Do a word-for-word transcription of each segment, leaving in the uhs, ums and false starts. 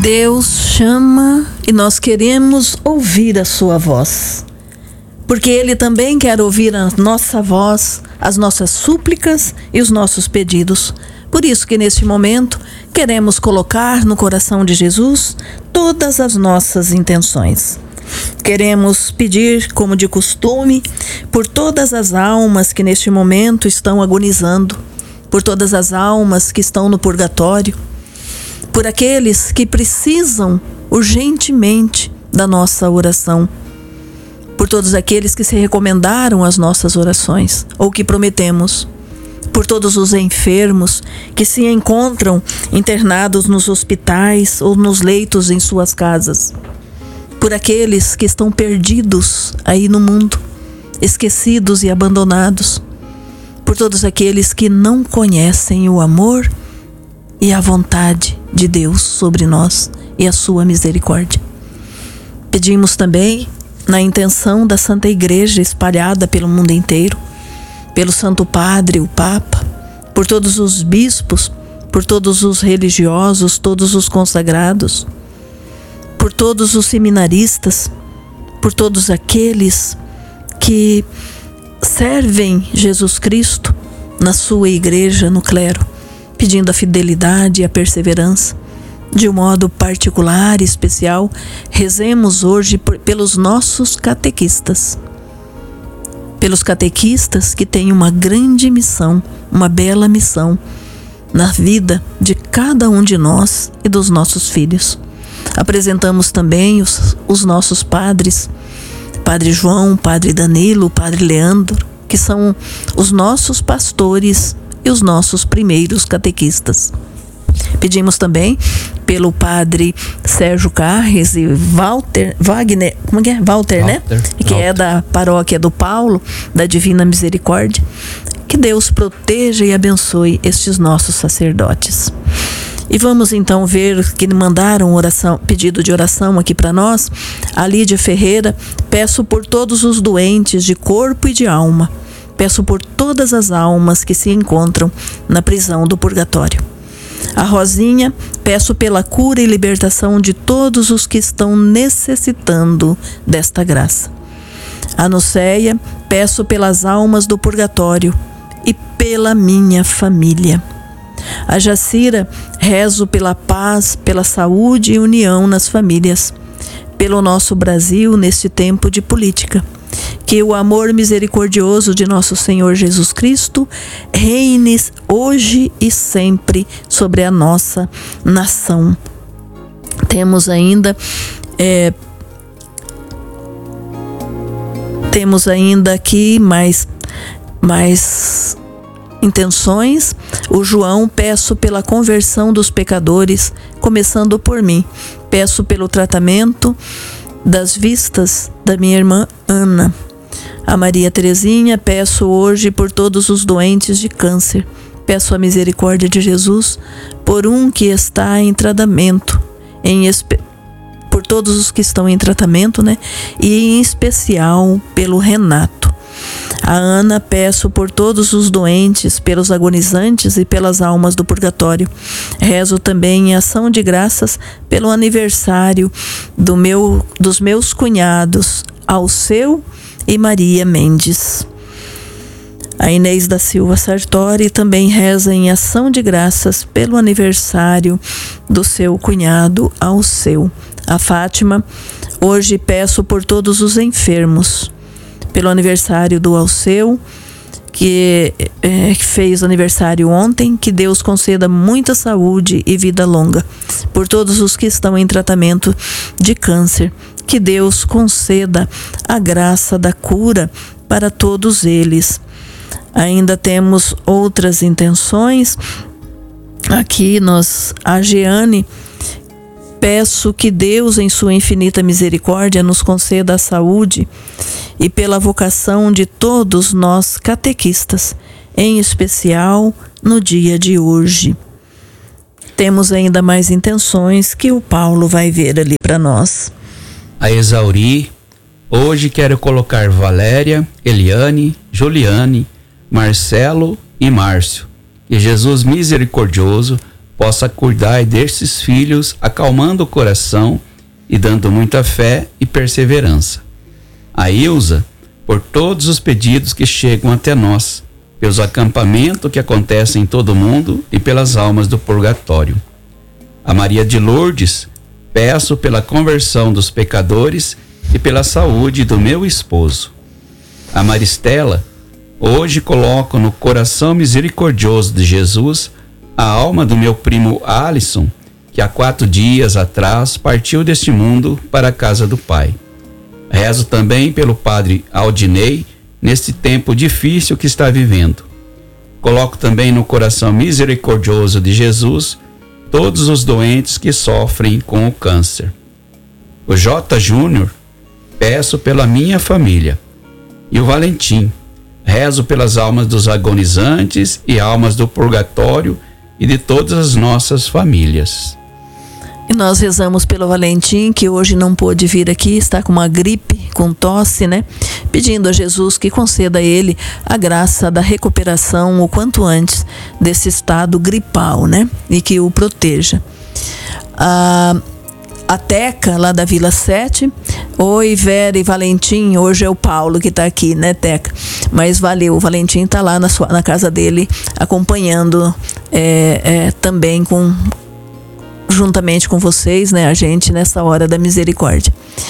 Deus chama e nós queremos ouvir a sua voz, porque Ele também quer ouvir a nossa voz, as nossas súplicas e os nossos pedidos. Por isso que neste momento queremos colocar no coração de Jesus todas as nossas intenções. Queremos pedir, como de costume, por todas as almas que neste momento estão agonizando, por todas as almas que estão no purgatório, por aqueles que precisam urgentemente da nossa oração, por todos aqueles que se recomendaram as nossas orações ou que prometemos, por todos os enfermos que se encontram internados nos hospitais ou nos leitos em suas casas, por aqueles que estão perdidos aí no mundo, esquecidos e abandonados, por todos aqueles que não conhecem o amor e a vontade de Deus sobre nós e a sua misericórdia. Pedimos também, na intenção da Santa Igreja espalhada pelo mundo inteiro, pelo Santo Padre, o Papa, por todos os bispos, por todos os religiosos, todos os consagrados, por todos os seminaristas, por todos aqueles que servem Jesus Cristo na sua igreja, no clero, pedindo a fidelidade e a perseverança. De um modo particular e especial, rezemos hoje por, pelos nossos catequistas. Pelos catequistas que têm uma grande missão, uma bela missão na vida de cada um de nós e dos nossos filhos. Apresentamos também os, os nossos padres, Padre João, Padre Danilo, Padre Leandro, que são os nossos pastores e os nossos primeiros catequistas. Pedimos também pelo Padre Sérgio Carres e Walter, Wagner, como é? Walter, Walter, né? Que Walter. É da paróquia do Paulo, da Divina Misericórdia. Que Deus proteja e abençoe estes nossos sacerdotes. E vamos então ver que mandaram oração, pedido de oração aqui para nós. A Lídia Ferreira: peço por todos os doentes de corpo e de alma. Peço por todas as almas que se encontram na prisão do purgatório. A Rosinha: peço pela cura e libertação de todos os que estão necessitando desta graça. A Nuceia: peço pelas almas do purgatório e pela minha família. A Jacira: rezo pela paz, pela saúde e união nas famílias, pelo nosso Brasil neste tempo de política. Que o amor misericordioso de nosso Senhor Jesus Cristo reine hoje e sempre sobre a nossa nação. Temos ainda é, temos ainda aqui mais mais intenções. O João: peço pela conversão dos pecadores, começando por mim. Peço pelo tratamento das vistas da minha irmã Ana. A Maria Terezinha: peço hoje por todos os doentes de câncer. Peço a misericórdia de Jesus por um que está em tratamento, em espe... por todos os que estão em tratamento, né? E em especial pelo Renato. A Ana: peço por todos os doentes, pelos agonizantes e pelas almas do purgatório. Rezo também em ação de graças pelo aniversário do meu, dos meus cunhados, Alceu e Maria Mendes. A Inês da Silva Sartori também reza em ação de graças pelo aniversário do seu cunhado Alceu. A Fátima: hoje peço por todos os enfermos, pelo aniversário do Alceu, que, é, que fez aniversário ontem, que Deus conceda muita saúde e vida longa. Por todos os que estão em tratamento de câncer, que Deus conceda a graça da cura para todos eles. Ainda temos outras intenções. Aqui nós, a Jeane: peço que Deus, em sua infinita misericórdia, nos conceda a saúde e pela vocação de todos nós catequistas, em especial no dia de hoje. Temos ainda mais intenções que o Paulo vai ver ali para nós. A Exauri: hoje quero colocar Valéria, Eliane, Juliane, Marcelo e Márcio. Que Jesus misericordioso possa cuidar desses filhos, acalmando o coração e dando muita fé e perseverança. A Ilza, por todos os pedidos que chegam até nós, pelos acampamentos que acontecem em todo o mundo e pelas almas do purgatório. A Maria de Lourdes, peço pela conversão dos pecadores e pela saúde do meu esposo. A Maristela, hoje coloco no coração misericordioso de Jesus a alma do meu primo Alisson, que há quatro dias atrás partiu deste mundo para a casa do Pai. Rezo também pelo padre Aldinei, neste tempo difícil que está vivendo. Coloco também no coração misericordioso de Jesus todos os doentes que sofrem com o câncer. O J. Júnior, peço pela minha família. E o Valentim, rezo pelas almas dos agonizantes e almas do purgatório e de todas as nossas famílias. E nós rezamos pelo Valentim, que hoje não pôde vir aqui, está com uma gripe, com tosse, né? Pedindo a Jesus que conceda a ele a graça da recuperação o quanto antes desse estado gripal, né? E que o proteja. A, a Teca, lá da Vila sete. Oi, Vera e Valentim. Hoje é o Paulo que está aqui, né, Teca? Mas valeu, o Valentim está lá na, sua, na casa dele, acompanhando é, é, também com... juntamente com vocês, né, a gente nessa hora da misericórdia.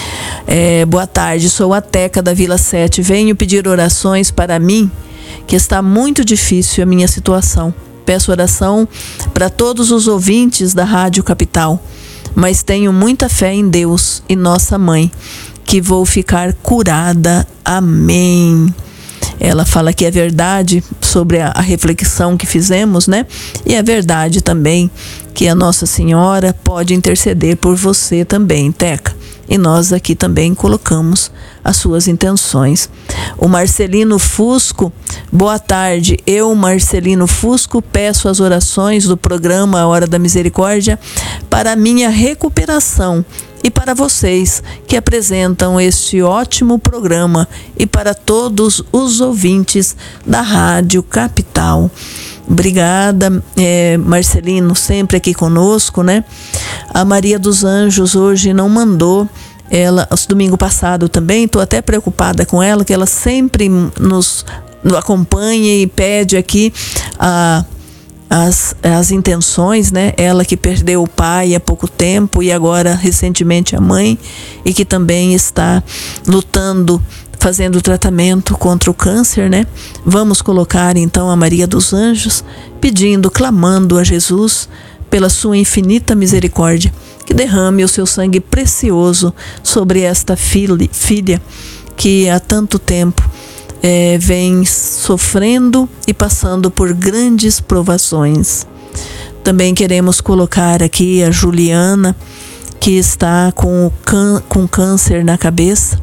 É, boa tarde, sou a Teca da Vila sete, venho pedir orações para mim, que está muito difícil a minha situação. Peço oração para todos os ouvintes da Rádio Capital, mas tenho muita fé em Deus e Nossa Mãe, que vou ficar curada. Amém. Ela fala que é verdade sobre a, a reflexão que fizemos, né? E é verdade também que a Nossa Senhora pode interceder por você também, Teca. E nós aqui também colocamos as suas intenções. O Marcelino Fusco, boa tarde. Eu, Marcelino Fusco, peço as orações do programa A Hora da Misericórdia para a minha recuperação e para vocês que apresentam este ótimo programa e para todos os ouvintes da Rádio Capital. Obrigada, é, Marcelino, sempre aqui conosco, né? A Maria dos Anjos hoje não mandou, ela, domingo passado também, estou até preocupada com ela, que ela sempre nos, nos acompanha e pede aqui a... As, as intenções, né? Ela que perdeu o pai há pouco tempo e agora recentemente a mãe, e que também está lutando, fazendo tratamento contra o câncer, né? Vamos colocar então a Maria dos Anjos, pedindo, clamando a Jesus pela sua infinita misericórdia, que derrame o seu sangue precioso sobre esta filha, filha que há tanto tempo É, vem sofrendo e passando por grandes provações. Também queremos colocar aqui a Juliana, que está com, o can, com câncer na cabeça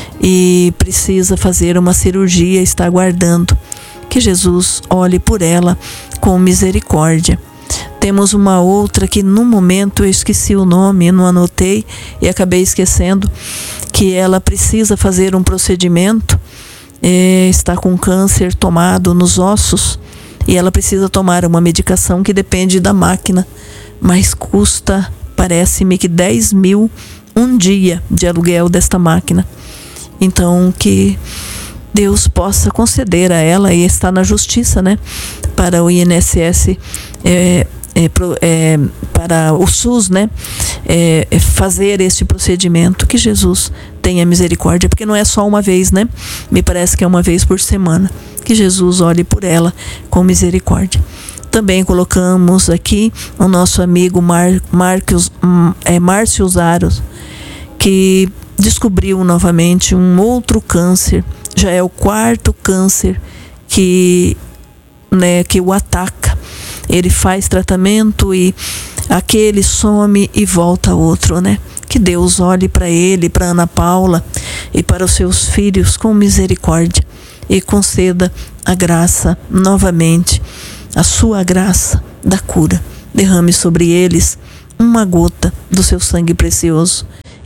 e precisa fazer uma cirurgia, está aguardando que Jesus olhe por ela com misericórdia. Temos uma outra que no momento eu esqueci o nome, não anotei e acabei esquecendo, que ela precisa fazer um procedimento. É, está com câncer tomado nos ossos e ela precisa tomar uma medicação que depende da máquina, mas custa, parece-me que dez mil um dia de aluguel desta máquina. Então que Deus possa conceder a ela, e está na justiça, né, para o I N S S, é, é, é, para o SUS, né, é, é fazer este procedimento, que Jesus tenha misericórdia, porque não é só uma vez, né? Me parece que é uma vez por semana. Que Jesus olhe por ela com misericórdia. Também colocamos aqui o nosso amigo Mar, Marcos, é, Márcio Zaros, que descobriu novamente um outro câncer. Já é o quarto câncer que, né, que o ataca. Ele faz tratamento e aquele some e volta outro, né? Que Deus olhe para ele, para Ana Paula e para os seus filhos com misericórdia e conceda a graça novamente, a sua graça da cura. Derrame sobre eles uma gota do seu sangue precioso e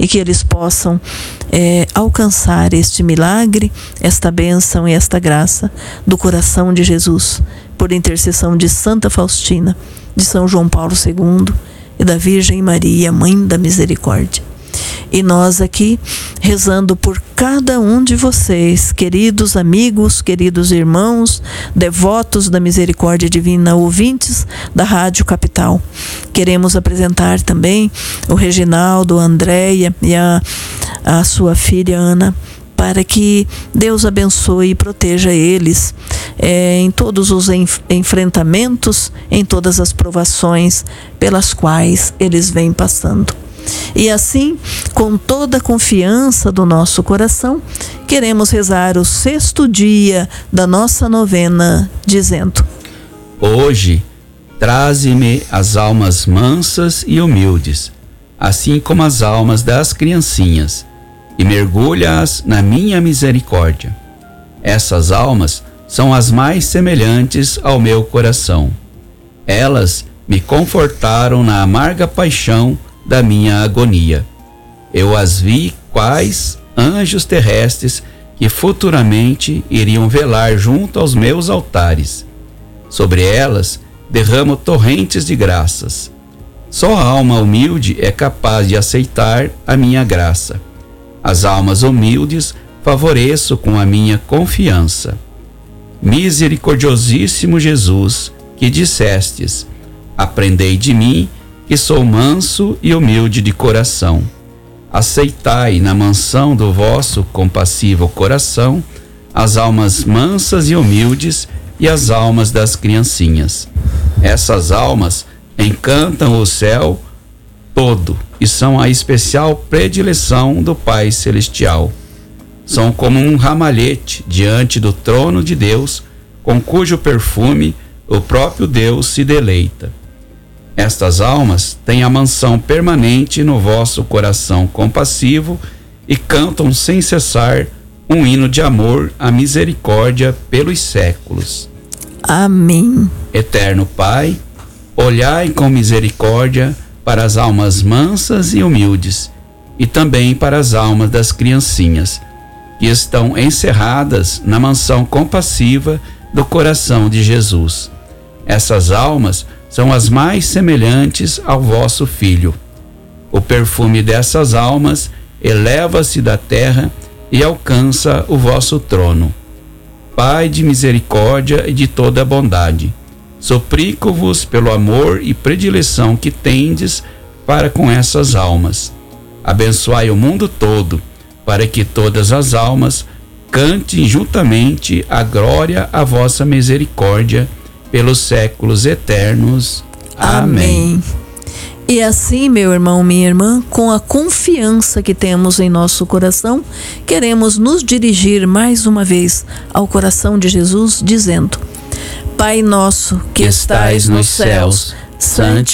e que eles possam é, alcançar este milagre, esta bênção e esta graça do coração de Jesus, por intercessão de Santa Faustina, de São João Paulo segundo e da Virgem Maria, Mãe da Misericórdia. E nós aqui rezando por cada um de vocês, queridos amigos, queridos irmãos, devotos da Misericórdia Divina, ouvintes da Rádio Capital. Queremos apresentar também o Reginaldo, a Andréia e a, a sua filha Ana, para que Deus abençoe e proteja eles é, em todos os enf- enfrentamentos, em todas as provações pelas quais eles vêm passando. E assim, com toda a confiança do nosso coração, queremos rezar o sexto dia da nossa novena, dizendo: Hoje, traze-me as almas mansas e humildes, assim como as almas das criancinhas, e mergulha-as na minha misericórdia. Essas almas são as mais semelhantes ao meu coração. Elas me confortaram na amarga paixão da minha agonia. Eu as vi quais anjos terrestres que futuramente iriam velar junto aos meus altares. Sobre elas derramo torrentes de graças. Só a alma humilde é capaz de aceitar a minha graça. As almas humildes favoreço com a minha confiança. Misericordiosíssimo Jesus, que dissestes: aprendei de mim, que sou manso e humilde de coração. Aceitai na mansão do vosso compassivo coração as almas mansas e humildes e as almas das criancinhas. Essas almas encantam o céu todo e são a especial predileção do Pai Celestial. São como um ramalhete diante do trono de Deus, com cujo perfume o próprio Deus se deleita. Estas almas têm a mansão permanente no vosso coração compassivo e cantam sem cessar um hino de amor à misericórdia pelos séculos. Amém. Eterno Pai, olhai com misericórdia para as almas mansas e humildes e também para as almas das criancinhas, que estão encerradas na mansão compassiva do coração de Jesus. Essas almas são as mais semelhantes ao vosso Filho. O perfume dessas almas eleva-se da terra e alcança o vosso trono. Pai de misericórdia e de toda bondade, suplico-vos pelo amor e predileção que tendes para com essas almas. Abençoai o mundo todo, para que todas as almas cantem juntamente a glória à vossa misericórdia, pelos séculos eternos. Amém. Amém. E assim, meu irmão, minha irmã, com a confiança que temos em nosso coração, queremos nos dirigir mais uma vez ao coração de Jesus, dizendo: Pai nosso que estais nos céus, santificado